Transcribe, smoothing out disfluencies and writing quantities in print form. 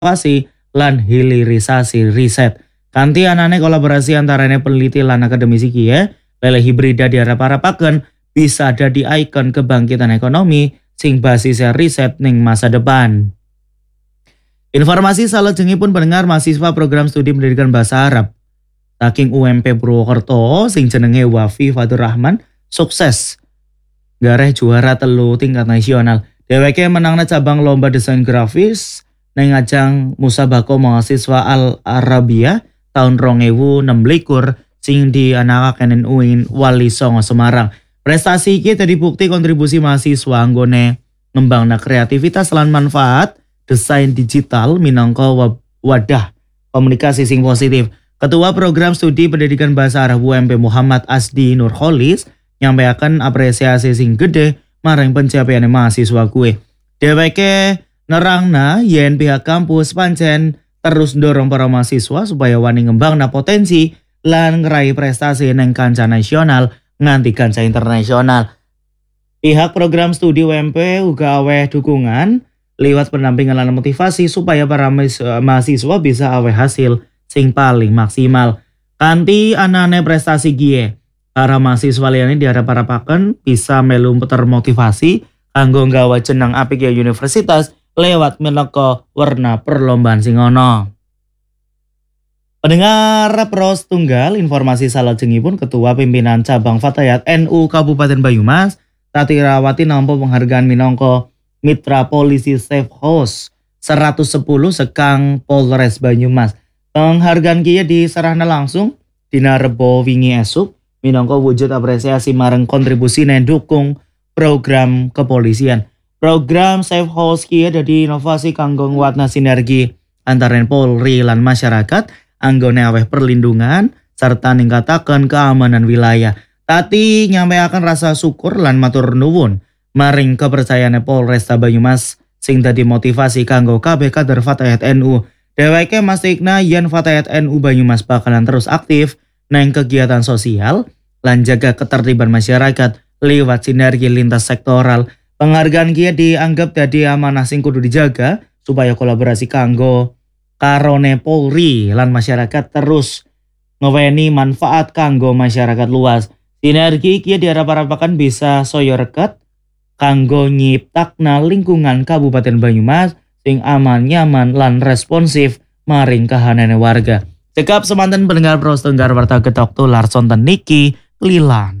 inovasi lan hilirisasi riset. Kanthi anane kolaborasi antarane peneliti lan akademisi kiye, lele hibrida diharap-harapaken bisa dadi ikon kebangkitan ekonomi sing basisnya riset ning masa depan. Informasi salajengipun pendengar mahasiswa program studi pendidikan bahasa Arab saking UMP Purwokerto sing jenenge Wafi Fatur Rahman sukses gareh juara telu tingkat nasional. Dheweke menangna cabang lomba desain grafis ning ajang Musabaqah Mahasiswa Al Arabia tahun 2026 sing dianakaken UIN Wali Songo Semarang. Prestasi iki dadi bukti kontribusi mahasiswa anggone ngembangna kreativitas lan manfaat desain digital minangka wadah komunikasi sing positif. Ketua Program Studi Pendidikan Bahasa Arab UMP Muhammad Asdi Nurholis nyampaikan apresiasi sing gede marang pencapaian mahasiswa kuwi. Dheweke nerangna yen pihak kampus pancen terus ndorong para mahasiswa supaya wani ngembangna potensi lan ngeraih prestasi neng kancah nasional nganti kancah internasional. Pihak program studi UMP uga aweh dukungan lewat pendampingan lan motivasi supaya para mahasiswa bisa aweh hasil sing paling maksimal. Kanthi anane prestasi gie, para mahasiswa liyane diharap-harapaken bisa melu termotivasi kanggo nggawa jeneng apik ya universitas lewat minangka warna perlombaan sing ana. Pendengar pros tunggal informasi salajengipun Ketua Pimpinan Cabang Fatayat NU Kabupaten Banyumas Tati Rawati nampa penghargaan minangka Mitra Polisi Safe House 110 sekang Polres Banyumas. Penghargaan kieu diserahna langsung dina Rebo wingi esuk minangka wujud apresiasi marang kontribusine dukung program kepolisian. Program Safe House kieu dadi inovasi kanggo nguatna sinergi antara Polri lan masyarakat anggone aweh perlindungan serta ningkataken keamanan wilayah. Tati nyampaikan rasa syukur lan matur nuwun maring kepercayaan Polresta Banyumas sing dadi motivasi kanggo kabeh kader Fatayat NU. Dheweke mastikna yen Fatayat NU Banyumas bakalan terus aktif neng kegiatan sosial lan jaga ketertiban masyarakat lewat sinergi lintas sektoral. Penghargaan kieu dianggap dadi amanah sing kudu dijaga supaya kolaborasi kanggo karone Polri lan masyarakat terus ngeweni manfaat kanggo masyarakat luas. Sinergi kieu diharap-harapaken bisa saya rekat kanggo nyiptakna lingkungan Kabupaten Banyumas sing aman, nyaman, lan responsif maring kahanane warga. Cekap semanten pendengar pros tenggar warta getok tular sonten niki Lilan.